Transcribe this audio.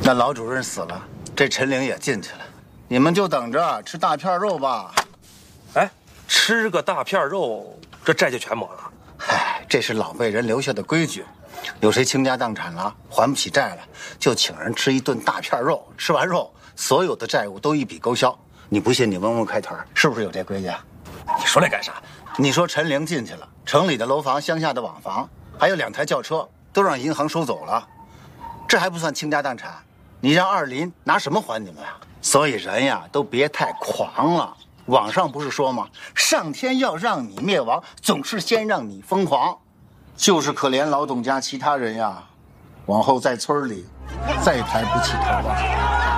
那老主任死了，这陈玲也进去了，你们就等着吃大片肉吧。 哎，吃个大片肉，这债就全没了。 嗨，这是老辈人留下的规矩，有谁倾家荡产了，还不起债了，就请人吃一顿大片肉，吃完肉，所有的债务都一笔勾销。你不信，你问问开团，是不是有这规矩啊？ 你说这干啥？ 你说陈玲进去了，城里的楼房、乡下的瓦房，还有2台轿车，都让银行收走了，这还不算倾家荡产，你让二林拿什么还你们啊？所以人呀，都别太狂了。网上不是说吗？上天要让你灭亡，总是先让你疯狂。就是可怜老董家其他人呀，往后在村里再抬不起头了。